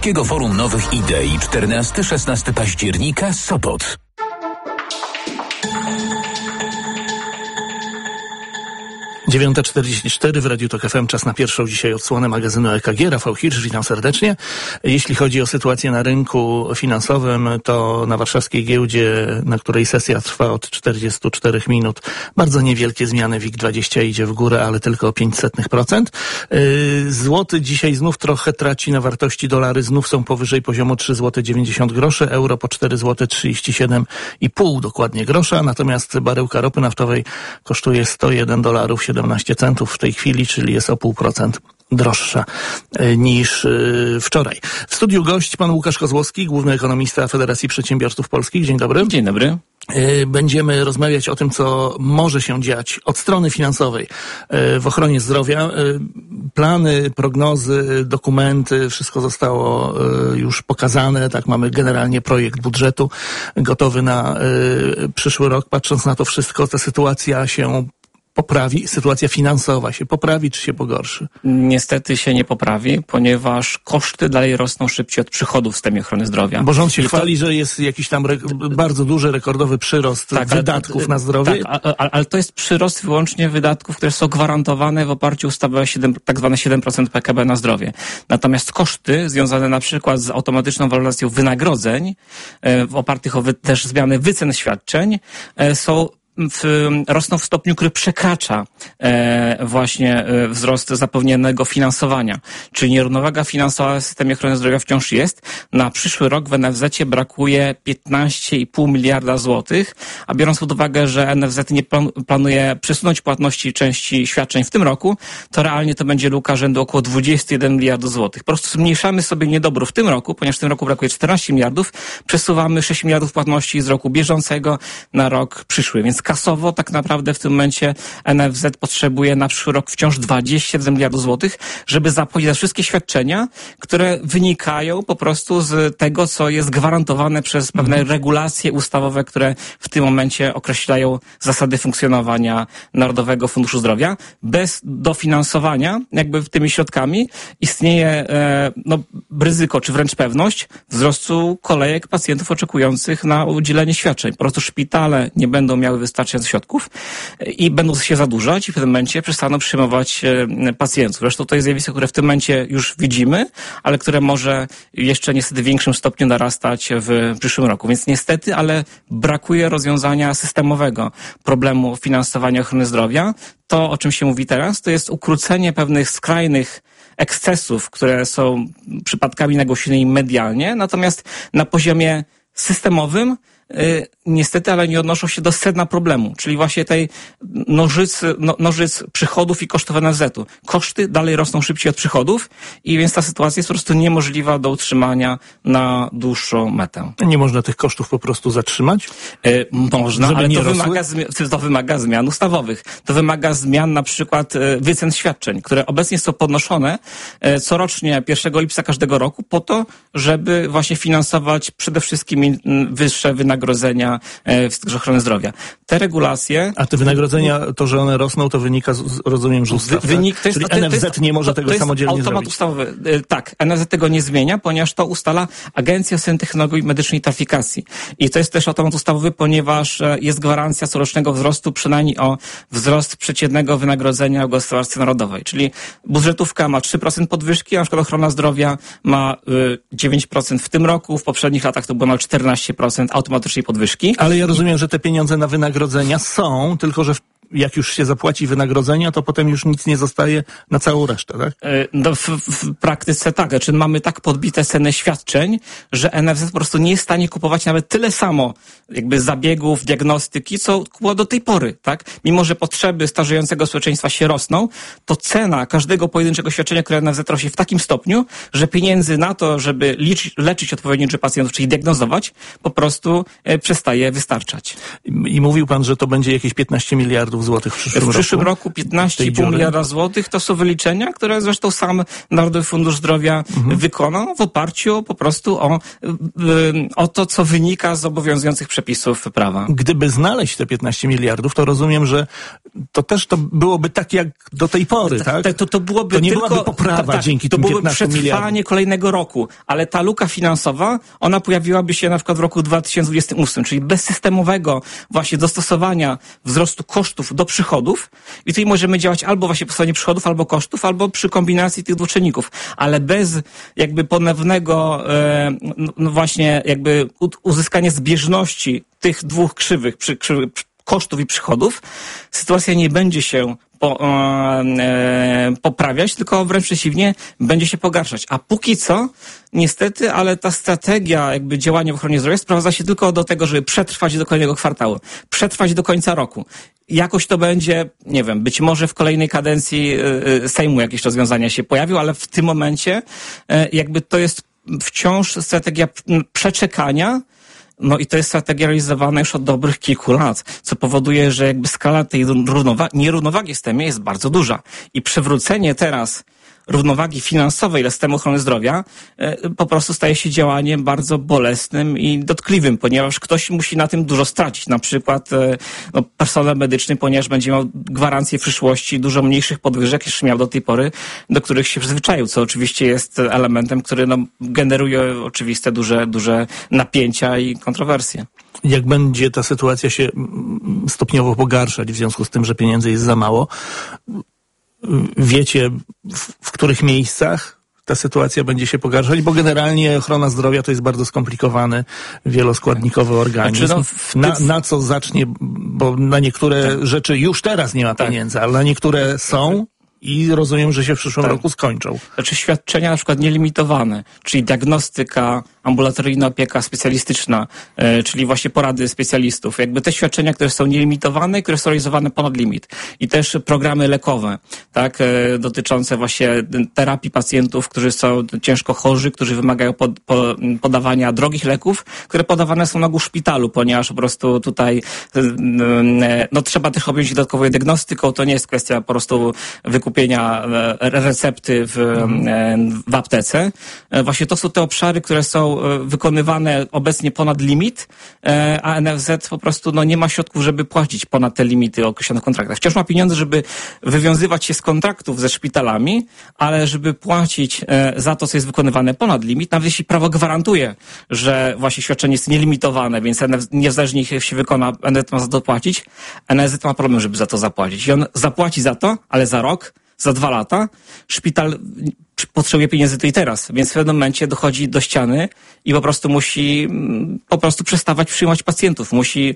Forum Nowych Idei 14-16 października Sopot. Dziewiąta 44 w Radiu Tok FM. Czas na pierwszą dzisiaj odsłonę magazynu EKG. Rafał Hirsch, witam serdecznie. Jeśli chodzi o sytuację na rynku finansowym, to na warszawskiej giełdzie, na której sesja trwa od 44 minut, bardzo niewielkie zmiany. WIG20 idzie w górę, ale tylko o 0,05%. Złoty dzisiaj znów trochę traci na wartości. Dolary znów są powyżej poziomu 3,90 zł. Euro po 4,37,5 dokładnie grosza. Natomiast baryłka ropy naftowej kosztuje $101,17 w tej chwili, czyli jest o 0,5% droższa niż wczoraj. W studiu gość pan Łukasz Kozłowski, główny ekonomista Federacji Przedsiębiorców Polskich. Dzień dobry. Dzień dobry. Będziemy rozmawiać o tym, co może się dziać od strony finansowej w ochronie zdrowia. Plany, prognozy, dokumenty, wszystko zostało już pokazane. Tak, mamy generalnie projekt budżetu gotowy na przyszły rok. Patrząc na to wszystko, ta sytuacja się poprawi, sytuacja finansowa się poprawi, czy się pogorszy? Niestety się nie poprawi, ponieważ koszty dalej rosną szybciej od przychodów w systemie ochrony zdrowia. Bo rząd się chwali, że jest jakiś tam bardzo duży, rekordowy przyrost wydatków na zdrowie. Tak, ale to jest przyrost wyłącznie wydatków, które są gwarantowane w oparciu o ustawę tak zwane 7% PKB na zdrowie. Natomiast koszty związane na przykład z automatyczną waloryzacją wynagrodzeń, opartych o też zmiany wycen świadczeń, rosną w stopniu, który przekracza właśnie wzrost zapewnionego finansowania. Czyli nierównowaga finansowa w systemie ochrony zdrowia wciąż jest. Na przyszły rok w NFZ-cie brakuje 15,5 miliarda złotych, a biorąc pod uwagę, że NFZ nie planuje przesunąć płatności części świadczeń w tym roku, to realnie to będzie luka rzędu około 21 miliardów złotych. Po prostu zmniejszamy sobie niedobór w tym roku, ponieważ w tym roku brakuje 14 miliardów, przesuwamy 6 miliardów płatności z roku bieżącego na rok przyszły. Więc kasowo tak naprawdę w tym momencie NFZ potrzebuje na przyszły rok wciąż 27 miliardów złotych, żeby zapłacić za wszystkie świadczenia, które wynikają po prostu z tego, co jest gwarantowane przez pewne regulacje ustawowe, które w tym momencie określają zasady funkcjonowania Narodowego Funduszu Zdrowia. Bez dofinansowania jakby tymi środkami istnieje ryzyko, czy wręcz pewność wzrostu kolejek pacjentów oczekujących na udzielenie świadczeń. Po prostu szpitale nie będą miały wystarczających środków i będą się zadłużać i w tym momencie przestaną przyjmować pacjentów. Zresztą to jest zjawisko, które w tym momencie już widzimy, ale które może jeszcze niestety w większym stopniu narastać w przyszłym roku. Więc niestety, ale brakuje rozwiązania systemowego problemu finansowania ochrony zdrowia. To, o czym się mówi teraz, to jest ukrócenie pewnych skrajnych ekscesów, które są przypadkami nagłośnionymi medialnie, natomiast na poziomie systemowym niestety, ale nie odnoszą się do sedna problemu, czyli właśnie tej nożyc przychodów i kosztów NFZ-u. Koszty dalej rosną szybciej od przychodów i więc ta sytuacja jest po prostu niemożliwa do utrzymania na dłuższą metę. Nie można tych kosztów po prostu zatrzymać? Można, ale to wymaga zmian ustawowych. To wymaga zmian na przykład wycen świadczeń, które obecnie są podnoszone corocznie 1 lipca każdego roku po to, żeby właśnie finansować przede wszystkim wyższe wynagrodzenia w sektorze ochrony zdrowia. Te regulacje... A te wynagrodzenia, to, że one rosną, to wynika, rozumiem, z ustaw, czyli NFZ nie może tego samodzielnie zrobić. Ustawowy. Tak, NFZ tego nie zmienia, ponieważ to ustala Agencja Oceny Technologii Medycznej i Taryfikacji. I to jest też automat ustawowy, ponieważ jest gwarancja corocznego wzrostu przynajmniej o wzrost przeciętnego wynagrodzenia w gospodarce narodowej. Czyli budżetówka ma 3% podwyżki, a na przykład ochrona zdrowia ma 9% w tym roku, w poprzednich latach to było na 14% automatycznej podwyżki. Ale ja rozumiem, że te pieniądze na wynagrodzenia są, tylko że jak już się zapłaci wynagrodzenia, to potem już nic nie zostaje na całą resztę, tak? No, w praktyce tak. Znaczy mamy tak podbite ceny świadczeń, że NFZ po prostu nie jest w stanie kupować nawet tyle samo jakby zabiegów, diagnostyki, co kupowało do tej pory, tak? Mimo że potrzeby starzejącego społeczeństwa się rosną, to cena każdego pojedynczego świadczenia, które NFZ rośnie w takim stopniu, że pieniędzy na to, żeby leczyć odpowiednio liczbę pacjentów, czyli diagnozować, po prostu przestaje wystarczać. I mówił pan, że to będzie jakieś 15 miliardów miliardów złotych w przyszłym roku. W przyszłym roku 15,5 miliarda złotych to są wyliczenia, które zresztą sam Narodowy Fundusz Zdrowia wykonał w oparciu po prostu o to, co wynika z obowiązujących przepisów prawa. Gdyby znaleźć te 15 miliardów, to rozumiem, że to byłoby tak jak do tej pory, tak? To byłoby to nie tylko, byłaby poprawa dzięki tym 15 miliardom. To byłoby przetrwanie kolejnego roku, ale ta luka finansowa, ona pojawiłaby się na przykład w roku 2028, czyli bez systemowego właśnie dostosowania wzrostu kosztów do przychodów i tutaj możemy działać albo właśnie po stronie przychodów, albo kosztów, albo przy kombinacji tych dwóch czynników, ale bez jakby ponownego właśnie jakby uzyskania zbieżności tych dwóch krzywych, kosztów i przychodów, sytuacja nie będzie się poprawiać, tylko wręcz przeciwnie, będzie się pogarszać. A póki co, niestety, ale ta strategia jakby działania w ochronie zdrowia sprowadza się tylko do tego, żeby przetrwać do kolejnego kwartału, przetrwać do końca roku. Jakoś to będzie, nie wiem, być może w kolejnej kadencji Sejmu jakieś rozwiązania się pojawią, ale w tym momencie jakby to jest wciąż strategia przeczekania. No i to jest strategia realizowana już od dobrych kilku lat, co powoduje, że jakby skala tej nierównowagi w systemie jest bardzo duża. I przywrócenie teraz równowagi finansowej dla systemu ochrony zdrowia po prostu staje się działaniem bardzo bolesnym i dotkliwym, ponieważ ktoś musi na tym dużo stracić. Na przykład personel medyczny, ponieważ będzie miał gwarancję w przyszłości dużo mniejszych podwyżek, niż miał do tej pory, do których się przyzwyczaił, co oczywiście jest elementem, który generuje oczywiste duże napięcia i kontrowersje. Jak będzie ta sytuacja się stopniowo pogarszać w związku z tym, że pieniędzy jest za mało, wiecie, w których miejscach ta sytuacja będzie się pogarszać? Bo generalnie ochrona zdrowia to jest bardzo skomplikowany, wieloskładnikowy organizm. Na co zacznie, bo na niektóre rzeczy już teraz nie ma pieniędzy, ale na niektóre są i rozumiem, że się w przyszłym roku skończą. Znaczy świadczenia na przykład nielimitowane, czyli diagnostyka, ambulatoryjna opieka specjalistyczna, czyli właśnie porady specjalistów. Jakby te świadczenia, które są nielimitowane, które są realizowane ponad limit. I też programy lekowe, tak, dotyczące właśnie terapii pacjentów, którzy są ciężko chorzy, którzy wymagają podawania drogich leków, które podawane są na ogół w szpitalu, ponieważ po prostu tutaj trzeba też objąć dodatkową diagnostyką. To nie jest kwestia po prostu wykupienia recepty w aptece. Właśnie to są te obszary, które są wykonywane obecnie ponad limit, a NFZ po prostu nie ma środków, żeby płacić ponad te limity określone w kontraktach. Wciąż ma pieniądze, żeby wywiązywać się z kontraktów ze szpitalami, ale żeby płacić za to, co jest wykonywane ponad limit, nawet jeśli prawo gwarantuje, że właśnie świadczenie jest nielimitowane, więc niezależnie jak się wykona, NFZ ma za to płacić, NFZ ma problem, żeby za to zapłacić. I on zapłaci za to, ale za rok, za 2 lata, szpital potrzebuje pieniędzy tu i teraz, więc w pewnym momencie dochodzi do ściany i po prostu musi przestawać przyjmować pacjentów.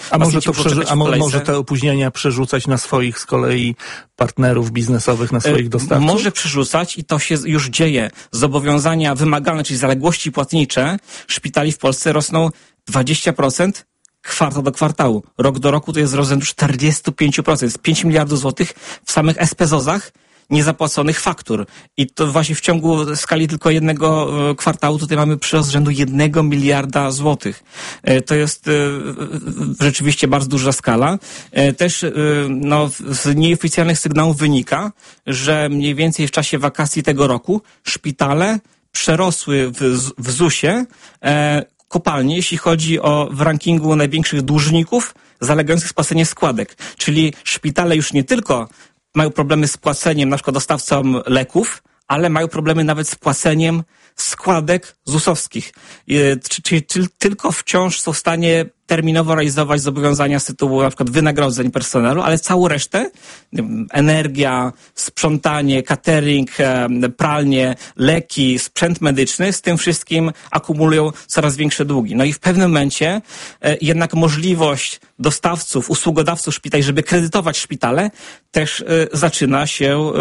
Może te opóźnienia przerzucać na swoich z kolei partnerów biznesowych, na swoich dostawców? Może przerzucać i to się już dzieje. Zobowiązania wymagalne, czyli zaległości płatnicze szpitali w Polsce rosną 20%, kwartał do kwartału. Rok do roku to jest wzrost 45%. Jest 5 miliardów złotych w samych SPZOZ-ach niezapłaconych faktur. I to właśnie w ciągu skali tylko jednego kwartału tutaj mamy przyrost rzędu 1 miliarda złotych. To jest rzeczywiście bardzo duża skala. Też z nieoficjalnych sygnałów wynika, że mniej więcej w czasie wakacji tego roku szpitale przerosły w ZUS-ie kopalnie, jeśli chodzi o w rankingu największych dłużników zalegających spłacenie składek. Czyli szpitale już nie tylko mają problemy z płaceniem na przykład dostawcom leków, ale mają problemy nawet z płaceniem składek ZUS-owskich. Czyli tylko wciąż są w stanie terminowo realizować zobowiązania z tytułu na przykład wynagrodzeń personelu, ale całą resztę, energia, sprzątanie, catering, pralnie, leki, sprzęt medyczny, z tym wszystkim akumulują coraz większe długi. No i w pewnym momencie jednak możliwość dostawców, usługodawców szpitali, żeby kredytować szpitale, też zaczyna się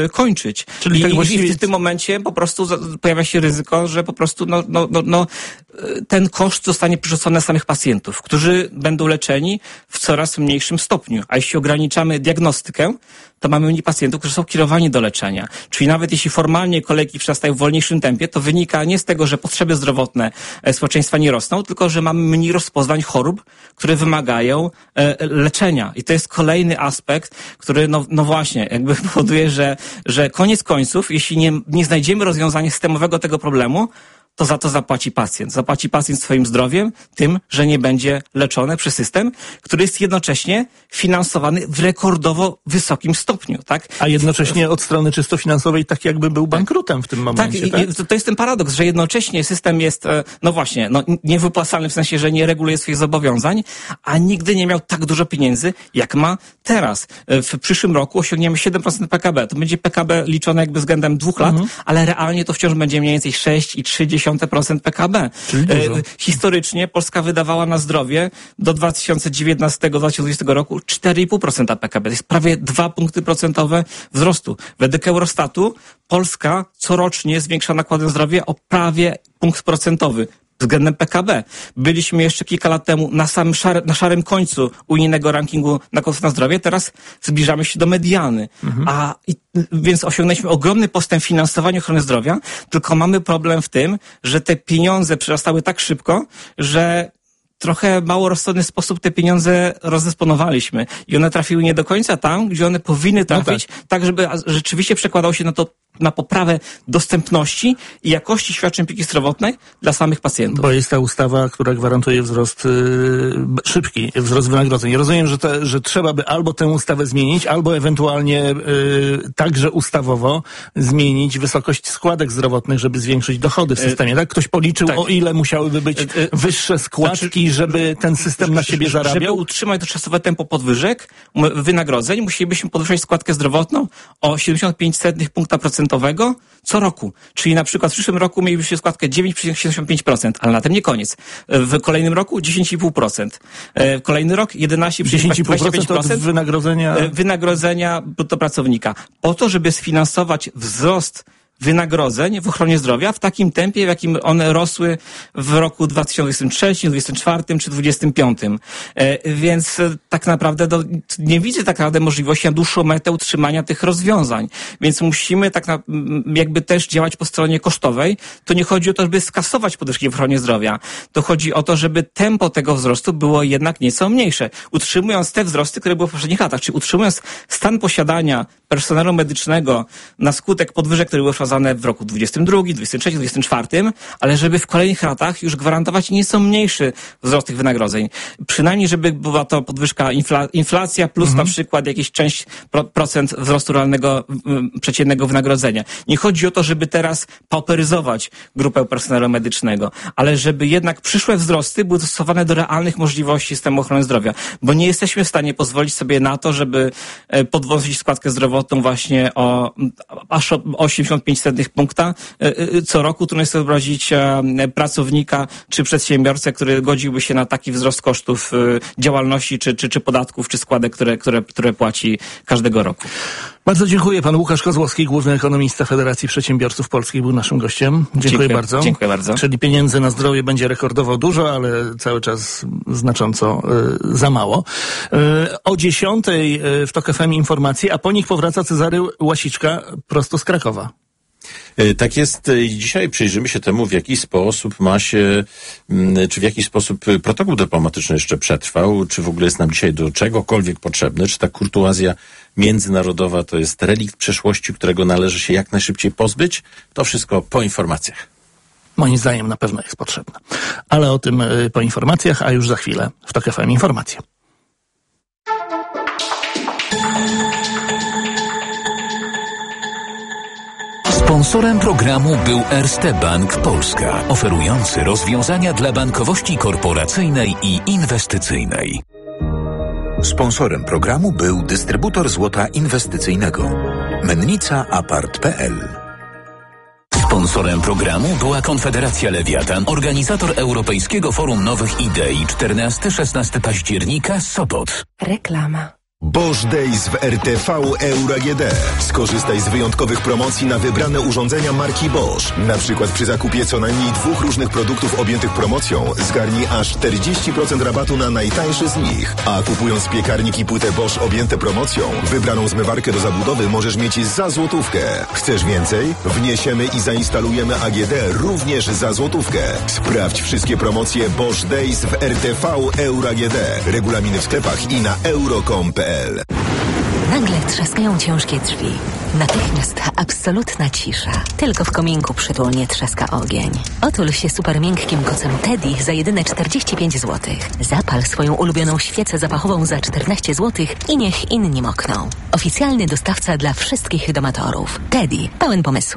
kończyć. Czyli w tym momencie po prostu pojawia się ryzyko, że po prostu ten koszt zostanie przerzucony na samych pacjentów, którzy będą leczeni w coraz mniejszym stopniu. A jeśli ograniczamy diagnostykę, to mamy mniej pacjentów, którzy są kierowani do leczenia. Czyli nawet jeśli formalnie kolejki przerastają w wolniejszym tempie, to wynika nie z tego, że potrzeby zdrowotne społeczeństwa nie rosną, tylko że mamy mniej rozpoznań chorób, które wymagają leczenia. I to jest kolejny aspekt, który no właśnie, jakby powoduje, że koniec końców, jeśli nie znajdziemy rozwiązania systemowego tego problemu, to za to zapłaci pacjent. Zapłaci pacjent swoim zdrowiem, tym, że nie będzie leczony przez system, który jest jednocześnie finansowany w rekordowo wysokim stopniu, tak? A jednocześnie od strony czysto finansowej tak jakby był bankrutem w tym momencie, tak? To jest ten paradoks, że jednocześnie system jest, niewypłacalny w sensie, że nie reguluje swoich zobowiązań, a nigdy nie miał tak dużo pieniędzy, jak ma teraz. W przyszłym roku osiągniemy 7% PKB. To będzie PKB liczone jakby względem 2 lat, ale realnie to wciąż będzie mniej więcej 6,3% PKB. Historycznie Polska wydawała na zdrowie do 2019-2020 roku 4,5% PKB. To jest prawie 2 punkty procentowe wzrostu. Według Eurostatu Polska corocznie zwiększa nakłady na zdrowie o prawie punkt procentowy względem PKB. Byliśmy jeszcze kilka lat temu na szarym końcu unijnego rankingu nakładów na zdrowie, teraz zbliżamy się do mediany. Więc osiągnęliśmy ogromny postęp w finansowaniu ochrony zdrowia, tylko mamy problem w tym, że te pieniądze przerastały tak szybko, że trochę mało rozsądny sposób te pieniądze rozdysponowaliśmy i one trafiły nie do końca tam, gdzie one powinny trafić, tak żeby rzeczywiście przekładało się na poprawę dostępności i jakości świadczeń opieki zdrowotnej dla samych pacjentów. Bo jest ta ustawa, która gwarantuje szybki wzrost wynagrodzeń. Rozumiem, że trzeba by albo tę ustawę zmienić, albo ewentualnie także ustawowo zmienić wysokość składek zdrowotnych, żeby zwiększyć dochody w systemie. Tak? Ktoś policzył, o ile musiałyby być wyższe składki, żeby ten system na siebie zarabiał? Żeby utrzymać dotychczasowe tempo podwyżek wynagrodzeń, musielibyśmy podwyższać składkę zdrowotną o 0,75 punkta procentowego co roku. Czyli na przykład w przyszłym roku mielibyśmy składkę 9,75%, ale na tym nie koniec. W kolejnym roku 10,5%. Kolejny rok 11,25% wynagrodzenia brutto pracownika. Po to, żeby sfinansować wzrost wynagrodzeń w ochronie zdrowia w takim tempie, w jakim one rosły w roku 2023, 2024 czy 2025. Więc tak naprawdę nie widzę tak naprawdę możliwości na dłuższą metę utrzymania tych rozwiązań. Więc musimy jakby też działać po stronie kosztowej. To nie chodzi o to, żeby skasować podwyżki w ochronie zdrowia. To chodzi o to, żeby tempo tego wzrostu było jednak nieco mniejsze. Utrzymując te wzrosty, które były w poprzednich latach, czyli utrzymując stan posiadania personelu medycznego na skutek podwyżek, które były wprowadzane w roku 22, 23, 24, ale żeby w kolejnych latach już gwarantować nieco mniejszy wzrost tych wynagrodzeń. Przynajmniej, żeby była to podwyżka inflacja plus na przykład jakiś część procent wzrostu realnego przeciętnego wynagrodzenia. Nie chodzi o to, żeby teraz pauperyzować grupę personelu medycznego, ale żeby jednak przyszłe wzrosty były dostosowane do realnych możliwości systemu ochrony zdrowia, bo nie jesteśmy w stanie pozwolić sobie na to, żeby podwozić składkę zdrowotną właśnie aż o 85% punkta co roku. Trudno jest sobie wyobrazić pracownika czy przedsiębiorcę, który godziłby się na taki wzrost kosztów działalności czy podatków, czy składek, które płaci każdego roku. Bardzo dziękuję. Pan Łukasz Kozłowski, główny ekonomista Federacji Przedsiębiorców Polskich, był naszym gościem. Dziękuję bardzo. Dziękuję bardzo. Czyli pieniędzy na zdrowie będzie rekordowo dużo, ale cały czas znacząco za mało. O 10:00 w TOK FM informacje, a po nich powraca Cezary Łasiczka prosto z Krakowa. Tak jest. Dzisiaj przyjrzymy się temu, w jaki sposób czy w jaki sposób protokół dyplomatyczny jeszcze przetrwał, czy w ogóle jest nam dzisiaj do czegokolwiek potrzebny, czy ta kurtuazja międzynarodowa to jest relikt przeszłości, którego należy się jak najszybciej pozbyć. To wszystko po informacjach. Moim zdaniem na pewno jest potrzebne. Ale o tym po informacjach, a już za chwilę w TOK FM informacje. Sponsorem programu był Erste Bank Polska, oferujący rozwiązania dla bankowości korporacyjnej i inwestycyjnej. Sponsorem programu był dystrybutor złota inwestycyjnego Mennica Apart.pl. Sponsorem programu była Konfederacja Lewiatan, organizator Europejskiego Forum Nowych Idei 14-16 października, Sopot. Reklama. Bosch Days w RTV Euro AGD. Skorzystaj z wyjątkowych promocji na wybrane urządzenia marki Bosch. Na przykład przy zakupie co najmniej 2 różnych produktów objętych promocją zgarnij aż 40% rabatu na najtańszy z nich. A kupując piekarnik i płytę Bosch objęte promocją, wybraną zmywarkę do zabudowy możesz mieć za złotówkę. Chcesz więcej? Wniesiemy i zainstalujemy AGD również za złotówkę. Sprawdź wszystkie promocje Bosch Days w RTV Euro AGD. Regulaminy w sklepach i na euro.com.pl. Nagle trzaskają ciężkie drzwi. Natychmiast absolutna cisza. Tylko w kominku przytulnie trzaska ogień. Otul się super miękkim kocem Teddy za jedyne 45 zł. Zapal swoją ulubioną świecę zapachową za 14 zł i niech inni mokną. Oficjalny dostawca dla wszystkich domatorów. Teddy, pełen pomysłu.